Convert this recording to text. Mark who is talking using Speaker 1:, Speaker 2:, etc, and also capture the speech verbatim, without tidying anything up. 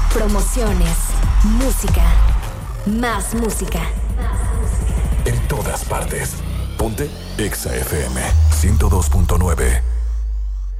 Speaker 1: promociones, música, más música.
Speaker 2: En todas partes. Ponte Exa F M ciento dos punto nueve.